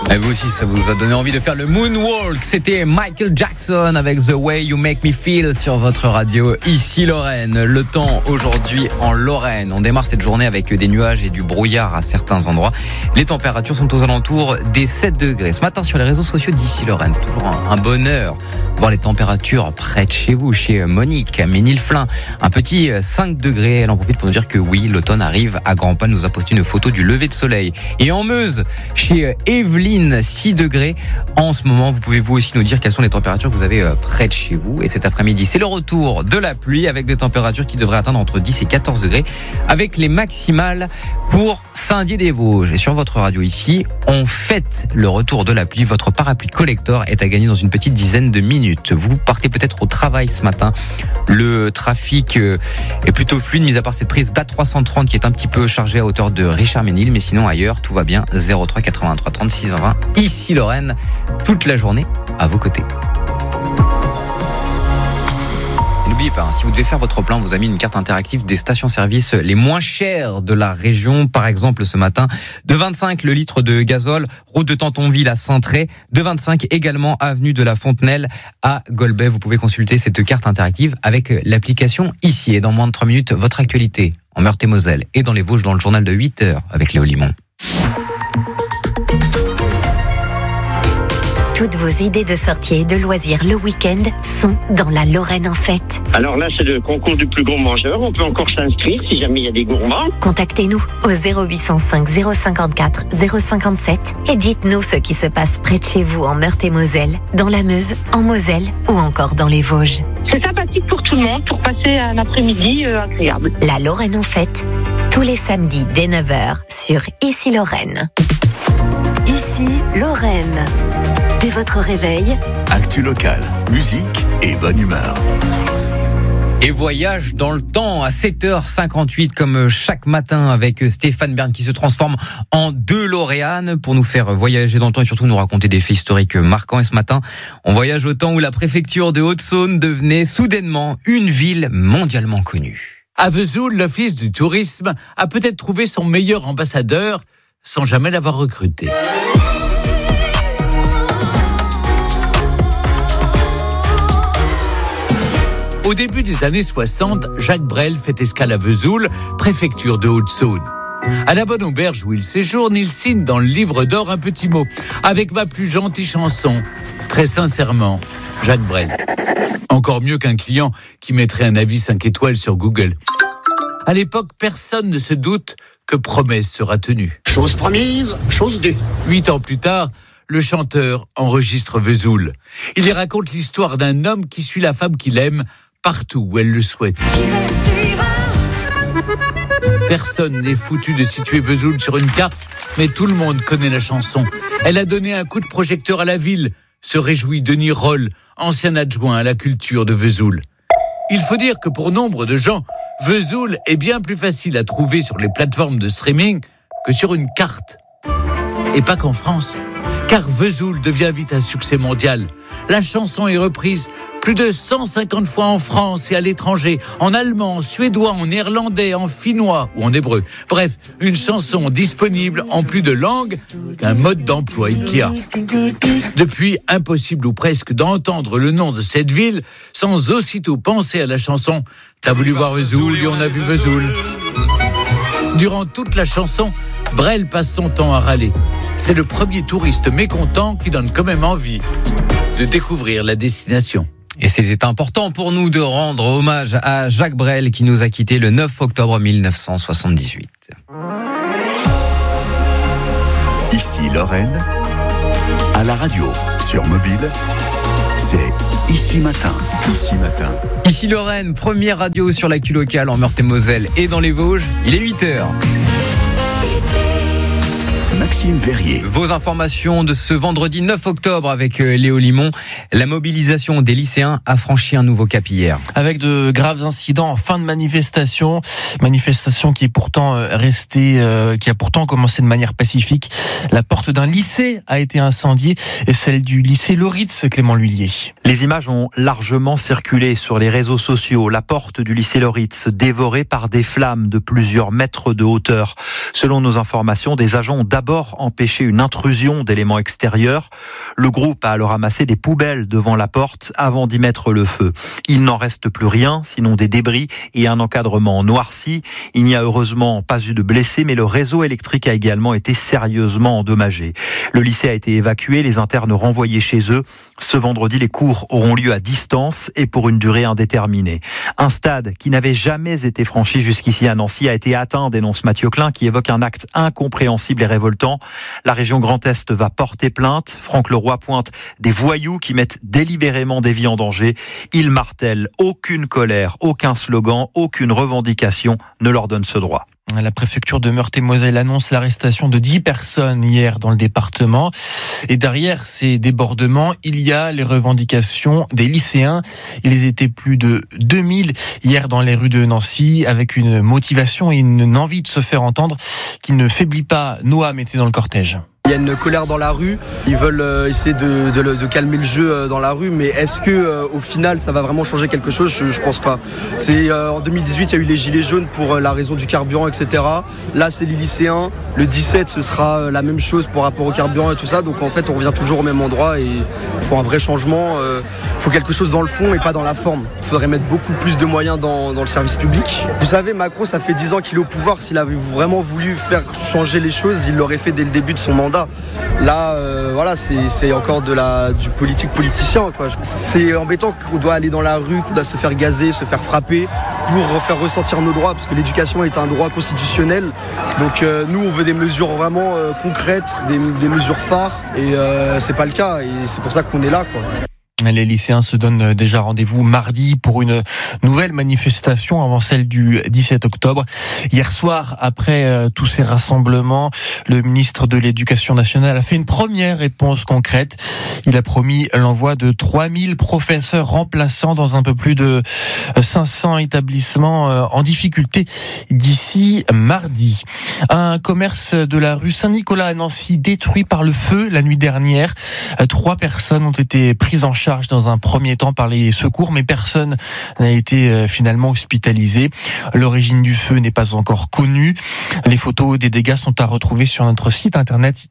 Et vous aussi, ça vous a donné envie de faire le moonwalk. C'était Michael Jackson avec The Way You Make Me Feel sur votre radio. Ici Lorraine, le temps aujourd'hui en Lorraine. On démarre cette journée avec des nuages et du brouillard à certains endroits. Les températures sont aux alentours des 7 degrés. Ce matin sur les réseaux sociaux d'Ici Lorraine, c'est toujours un bonheur de voir les températures près de chez vous, chez Monique, à Ménilflin. Un petit 5 degrés. Elle en profite pour nous dire que oui, l'automne arrive à grands pas. Elle nous a posté une photo du lever de soleil. Et en Meuse, chez Evelyne, 6 degrés en ce moment. Vous pouvez vous aussi nous dire quelles sont les températures que vous avez près de chez vous. Et cet après-midi, c'est le retour de la pluie avec des températures qui devraient atteindre entre 10 et 14 degrés avec les maximales pour Saint-Dié-des-Vosges. Et sur votre radio ici, on fête le retour de la pluie. Votre parapluie collector est à gagner dans une petite dizaine de minutes. Vous partez peut-être au travail ce matin. Le trafic est plutôt fluide, mis à part cette prise d'A330 qui est un petit peu chargée à hauteur de Richard-Ménil. Mais sinon, ailleurs, tout va bien. 03 83 36 20. Ici Lorraine, toute la journée à vos côtés. Et n'oubliez pas, si vous devez faire votre plein, on vous a mis une carte interactive des stations-service les moins chères de la région. Par exemple, ce matin, 2,25 le litre de gazole, route de Tantonville à Saint-Tré, 2,25 également avenue de la Fontenelle à Golbet. Vous pouvez consulter cette carte interactive avec l'application ici. Et dans moins de 3 minutes, votre actualité en Meurthe-et-Moselle et dans les Vosges dans le journal de 8h avec Léo Limon. Toutes vos idées de sortie et de loisirs le week-end sont dans la Lorraine en fête. Alors là, c'est le concours du plus gros mangeur. On peut encore s'inscrire si jamais il y a des gourmands. Contactez-nous au 0805 054 057 et dites-nous ce qui se passe près de chez vous en Meurthe-et-Moselle, dans la Meuse, en Moselle ou encore dans les Vosges. C'est sympathique pour tout le monde, pour passer un après-midi agréable. La Lorraine en fête, tous les samedis dès 9h sur Ici Lorraine. Ici Lorraine. Dès votre réveil, actu locale, musique et bonne humeur. Et voyage dans le temps à 7h58 comme chaque matin avec Stéphane Bern qui se transforme en DeLorean pour nous faire voyager dans le temps et surtout nous raconter des faits historiques marquants. Et ce matin, on voyage au temps où la préfecture de Haute-Saône devenait soudainement une ville mondialement connue. À Vesoul, l'Office du tourisme a peut-être trouvé son meilleur ambassadeur sans jamais l'avoir recruté. Au début des années 60, Jacques Brel fait escale à Vesoul, préfecture de Haute-Saône. À la bonne auberge où il séjourne, il signe dans le livre d'or un petit mot. Avec ma plus gentille chanson, très sincèrement, Jacques Brel. Encore mieux qu'un client qui mettrait un avis 5 étoiles sur Google. À l'époque, personne ne se doute que promesse sera tenue. Chose promise, chose due. 8 ans plus tard, le chanteur enregistre Vesoul. Il y raconte l'histoire d'un homme qui suit la femme qu'il aime partout où elle le souhaite. Personne n'est foutu de situer Vesoul sur une carte, mais tout le monde connaît la chanson. Elle a donné un coup de projecteur à la ville, se réjouit Denis Roll, ancien adjoint à la culture de Vesoul. Il faut dire que pour nombre de gens, Vesoul est bien plus facile à trouver sur les plateformes de streaming que sur une carte. Et pas qu'en France, car Vesoul devient vite un succès mondial. La chanson est reprise plus de 150 fois en France et à l'étranger, en allemand, en suédois, en néerlandais, en finnois ou en hébreu. Bref, une chanson disponible en plus de langues qu'un mode d'emploi Ikea. Depuis, impossible ou presque d'entendre le nom de cette ville sans aussitôt penser à la chanson « T'as voulu voir Vesoul et on a vu Vesoul ». Durant toute la chanson, Brel passe son temps à râler. C'est le premier touriste mécontent qui donne quand même envie de découvrir la destination. Et c'était important pour nous de rendre hommage à Jacques Brel qui nous a quittés le 9 octobre 1978. Ici Lorraine, à la radio, sur mobile, c'est Ici Matin. Ici Matin. Ici Lorraine, première radio sur l'actu locale en Meurthe-et-Moselle et dans les Vosges. Il est 8h. Maxime Verrier. Vos informations de ce vendredi 9 octobre avec Léo Limon. La mobilisation des lycéens a franchi un nouveau cap hier. Avec de graves incidents en fin de manifestation qui est pourtant qui a pourtant commencé de manière pacifique. La porte d'un lycée a été incendiée et celle du lycée Loritz, Clément Lhuillier. Les images ont largement circulé sur les réseaux sociaux. La porte du lycée Loritz dévorée par des flammes de plusieurs mètres de hauteur. Selon nos informations, des agents ont d'abord pouvoir empêcher une intrusion d'éléments extérieurs. Le groupe a alors ramassé des poubelles devant la porte avant d'y mettre le feu. Il n'en reste plus rien, sinon des débris et un encadrement noirci. Il n'y a heureusement pas eu de blessés, mais le réseau électrique a également été sérieusement endommagé. Le lycée a été évacué, les internes renvoyés chez eux. Ce vendredi, les cours auront lieu à distance et pour une durée indéterminée. Un stade qui n'avait jamais été franchi jusqu'ici à Nancy a été atteint, dénonce Mathieu Klein, qui évoque un acte incompréhensible et révoltant. La région Grand Est va porter plainte. Franck Leroy pointe des voyous qui mettent délibérément des vies en danger. Il martèle aucune colère, aucun slogan, aucune revendication ne leur donne ce droit. La préfecture de Meurthe-et-Moselle annonce l'arrestation de 10 personnes hier dans le département. Et derrière ces débordements, il y a les revendications des lycéens. Ils étaient plus de 2000 hier dans les rues de Nancy avec une motivation et une envie de se faire entendre qui ne faiblit pas. Noam était dans le cortège. Il y a une colère dans la rue, ils veulent essayer de calmer le jeu dans la rue, mais est-ce que au final ça va vraiment changer quelque chose ? Je pense pas. C'est en 2018 il y a eu les gilets jaunes pour la raison du carburant, etc. Là c'est les lycéens, le 17 ce sera la même chose par rapport au carburant et tout ça, donc en fait on revient toujours au même endroit et il faut un vrai changement, il faut quelque chose dans le fond et pas dans la forme. Il faudrait mettre beaucoup plus de moyens dans le service public. Vous savez, Macron ça fait 10 ans qu'il est au pouvoir, s'il avait vraiment voulu faire changer les choses, il l'aurait fait dès le début de son mandat. Là, voilà, c'est encore du politicien, quoi. C'est embêtant qu'on doit aller dans la rue, qu'on doit se faire gazer, se faire frapper pour faire ressentir nos droits, parce que l'éducation est un droit constitutionnel. Donc nous, on veut des mesures vraiment concrètes, des mesures phares, et c'est pas le cas, et c'est pour ça qu'on est là, quoi. Les lycéens se donnent déjà rendez-vous mardi pour une nouvelle manifestation avant celle du 17 octobre. Hier soir, après tous ces rassemblements, le ministre de l'Éducation nationale a fait une première réponse concrète. Il a promis l'envoi de 3000 professeurs remplaçants dans un peu plus de 500 établissements en difficulté d'ici mardi. Un commerce de la rue Saint-Nicolas à Nancy détruit par le feu la nuit dernière. 3 personnes ont été prises en charge dans un premier temps par les secours, mais personne n'a été finalement hospitalisé. L'origine du feu n'est pas encore connue. Les photos des dégâts sont à retrouver sur notre site internet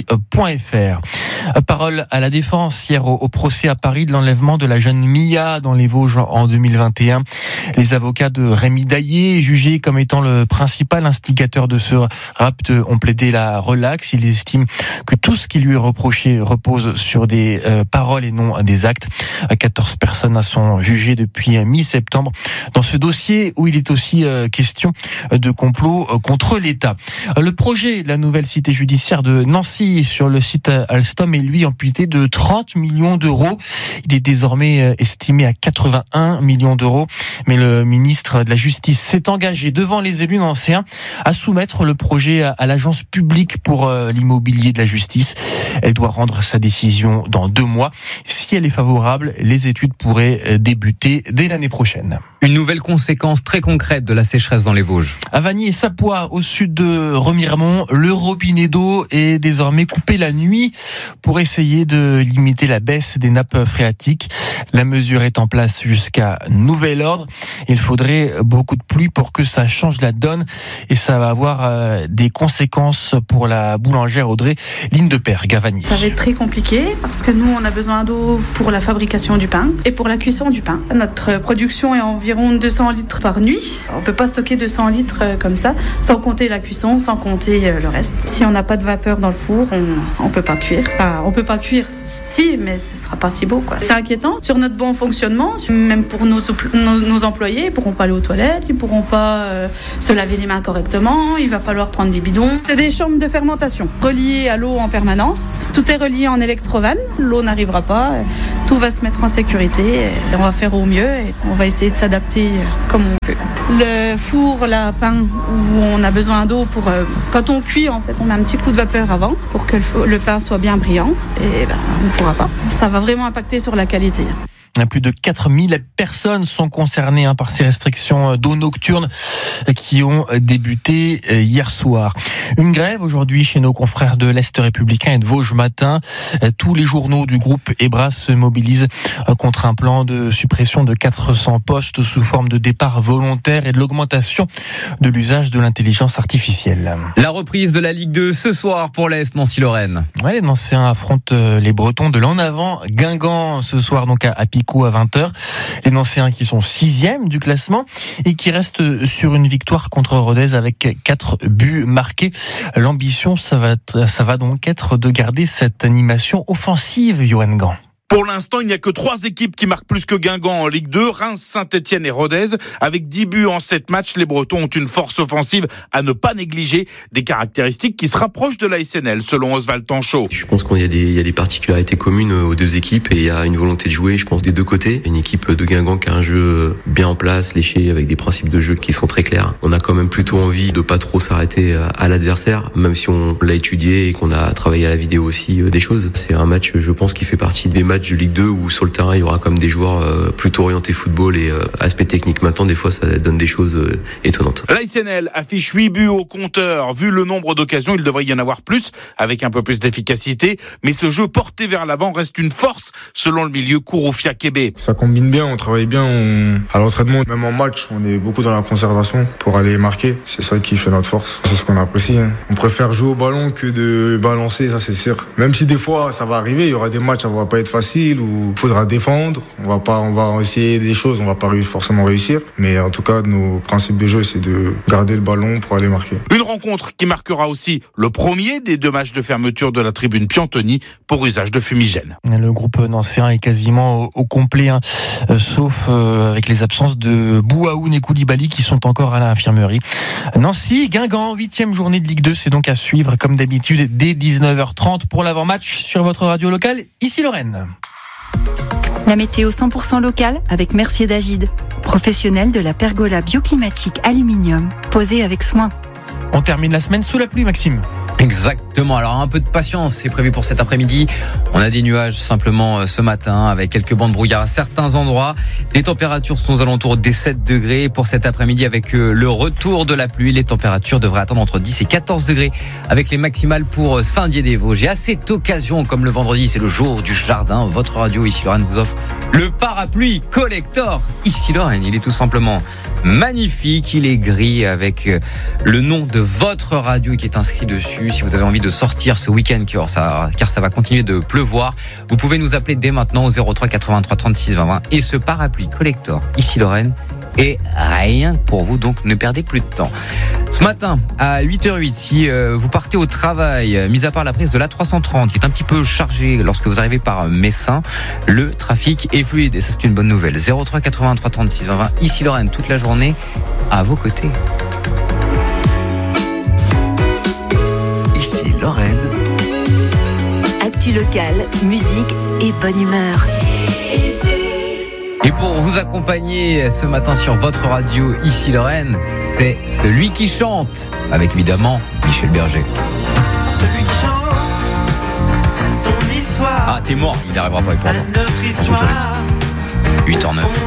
ici.fr. Parole à la défense hier au procès à Paris de l'enlèvement de la jeune Mia dans les Vosges en 2021. Les avocats de Rémi Daillé, jugés comme étant le principal instigateur de ce rapt, ont plaidé la relaxe. Ils estiment que tout ce qui lui est reproché repose sur des paroles et non des actes. 14 personnes sont jugées depuis mi-septembre dans ce dossier où il est aussi question de complot contre l'État. Le projet de la nouvelle cité judiciaire de Nancy sur le site Alstom est lui amputé de 30 millions d'euros. Il est désormais estimé à 81 millions d'euros. Mais le ministre de la Justice s'est engagé devant les élus nancéens à soumettre le projet à l'agence publique pour l'immobilier de la justice. Elle doit rendre sa décision dans 2 mois. Si elle est favorable, les études pourraient débuter dès l'année prochaine. Une nouvelle conséquence très concrète de la sécheresse dans les Vosges. À Vagny et Sapois, au sud de Remiremont, le robinet d'eau est désormais coupé la nuit pour essayer de limiter la baisse des nappes phréatiques. La mesure est en place jusqu'à nouvel ordre. Il faudrait beaucoup de pluie pour que ça change la donne et ça va avoir des conséquences pour la boulangère Audrey Lindeperg à Vagny. Ça va être très compliqué parce que nous, on a besoin d'eau pour la fabrication du pain et pour la cuisson du pain. Notre production est environ 200 litres par nuit. On ne peut pas stocker 200 litres comme ça, sans compter la cuisson, sans compter le reste. Si on n'a pas de vapeur dans le four, on ne peut pas cuire. Enfin, on peut pas cuire, si, mais ce ne sera pas si beau, quoi. C'est inquiétant sur notre bon fonctionnement, même pour nos employés. Ils ne pourront pas aller aux toilettes, ils ne pourront pas se laver les mains correctement, il va falloir prendre des bidons. C'est des chambres de fermentation reliées à l'eau en permanence. Tout est relié en électrovanne, l'eau n'arrivera pas, tout va se mettre en sécurité. Et on va faire au mieux et on va essayer de s'adapter comme on peut. Le four, la pain, où on a besoin d'eau pour... quand on cuit, en fait, on met un petit coup de vapeur avant pour que le pain soit bien brillant. Et on ne pourra pas. Ça va vraiment impacter sur la qualité. Plus de 4000 personnes sont concernées par ces restrictions d'eau nocturne qui ont débuté hier soir. Une grève aujourd'hui chez nos confrères de l'Est républicain et de Vosges Matin. Tous les journaux du groupe Ebra se mobilisent contre un plan de suppression de 400 postes sous forme de départ volontaire et de l'augmentation de l'usage de l'intelligence artificielle. La reprise de la Ligue 2 ce soir pour l'Est, Nancy-Lorraine. Ouais, les Nancéens affrontent les Bretons de l'En Avant Guingamp ce soir donc à Picot à 20h. Les Nancéens qui sont 6e du classement et qui restent sur une victoire contre Rodez avec 4 buts marqués. L'ambition, ça va donc être de garder cette animation offensive, Johan Gant. Pour l'instant, il n'y a que 3 équipes qui marquent plus que Guingamp en Ligue 2, Reims, Saint-Etienne et Rodez. Avec 10 buts en 7 matchs, les Bretons ont une force offensive à ne pas négliger, des caractéristiques qui se rapprochent de la SNL, selon Oswald Tanchot. Je pense qu'il y a des particularités communes aux deux équipes et il y a une volonté de jouer, je pense, des deux côtés. Une équipe de Guingamp qui a un jeu bien en place, léché, avec des principes de jeu qui sont très clairs. On a quand même plutôt envie de pas trop s'arrêter à l'adversaire, même si on l'a étudié et qu'on a travaillé à la vidéo aussi des choses. C'est un match, je pense, qui fait partie des matchs de Ligue 2 où sur le terrain il y aura comme des joueurs plutôt orientés football et aspect technique. Maintenant des fois ça donne des choses étonnantes. La SNL affiche 8 buts au compteur. Vu le nombre d'occasions, il devrait y en avoir plus avec un peu plus d'efficacité, mais ce jeu porté vers l'avant reste une force selon le milieu Kouroufia Kébé. Ça combine bien, on travaille bien à l'entraînement, même en match on est beaucoup dans la conservation pour aller marquer. C'est ça qui fait notre force, c'est ce qu'on apprécie. On préfère jouer au ballon que de balancer, ça c'est sûr. Même si des fois ça va arriver, il y aura des matchs, ça va pas être facile où il faudra défendre, on va essayer des choses, on va pas forcément réussir, mais en tout cas nos principes de jeu c'est de garder le ballon pour aller marquer. Une rencontre qui marquera aussi le premier des 2 matchs de fermeture de la tribune Piantoni pour usage de fumigène. Le groupe nancéen est quasiment au complet, sauf avec les absences de Bouaoun et Koulibaly qui sont encore à l'infirmerie. Nancy, Guingamp, 8e journée de Ligue 2, c'est donc à suivre comme d'habitude dès 19h30 pour l'avant-match sur votre radio locale, ici Lorraine. La météo 100% locale avec Mercier David, professionnel de la pergola bioclimatique aluminium, posée avec soin. On termine la semaine sous la pluie, Maxime. Exactement, alors un peu de patience c'est prévu pour cet après-midi. On a des nuages simplement ce matin avec quelques bancs de brouillard à certains endroits. Les températures sont aux alentours des 7 degrés. Pour cet après-midi avec le retour de la pluie, les températures devraient attendre entre 10 et 14 degrés avec les maximales pour Saint-Dié-des-Vosges. Et à cette occasion, comme le vendredi c'est le jour du jardin, votre radio ici Lorraine vous offre le parapluie collector ici Lorraine. Il est tout simplement magnifique, il est gris avec le nom de votre radio qui est inscrit dessus. Si vous avez envie de sortir ce week-end car ça va continuer de pleuvoir, vous pouvez nous appeler dès maintenant au 03 83 36 20 20 et ce parapluie collector ici Lorraine est rien que pour vous, donc ne perdez plus de temps. Ce matin à 8h08, si vous partez au travail, mis à part la prise de l'A330 qui est un petit peu chargée lorsque vous arrivez par Messin, le trafic est fluide et ça c'est une bonne nouvelle. 03 83 36 20 20 ici Lorraine toute la journée à vos côtés. Ici Lorraine. Actu locale, musique et bonne humeur. Et pour vous accompagner ce matin sur votre radio ici Lorraine, c'est celui qui chante, avec évidemment Michel Berger. Celui qui chante son histoire. Ah, t'es mort, il n'arrivera pas à y prendre. Notre histoire. 8h09.